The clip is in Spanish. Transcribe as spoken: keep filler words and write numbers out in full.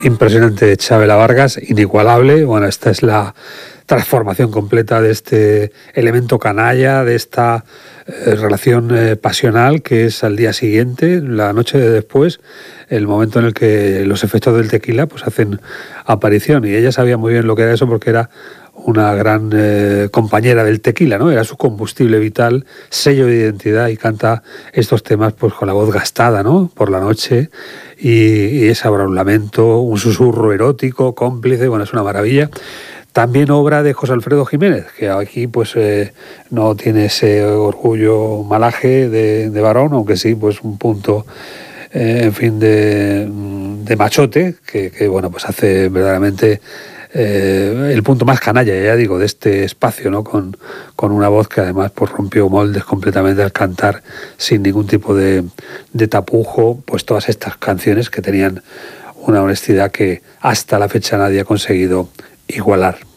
Impresionante, Chabela Vargas, inigualable. Bueno, esta es la transformación completa de este elemento canalla, de esta eh, relación eh, pasional que es al día siguiente, la noche de después, el momento en el que los efectos del tequila pues hacen aparición. Y ella sabía muy bien lo que era eso porque era una gran eh, compañera del tequila, ¿no? Era su combustible vital, sello de identidad, y canta estos temas pues con la voz gastada, ¿no? Por la noche, y, y ese lamento, un susurro erótico, cómplice, bueno, es una maravilla. También obra de José Alfredo Jiménez, que aquí pues eh, no tiene ese orgullo malaje de, de varón, aunque sí pues un punto eh, en fin de, de machote, que, que bueno pues hace verdaderamente Eh, el punto más canalla, ya digo, de este espacio, ¿no? Con, con una voz que además pues rompió moldes completamente al cantar sin ningún tipo de, de tapujo, pues todas estas canciones que tenían una honestidad que hasta la fecha nadie ha conseguido igualar.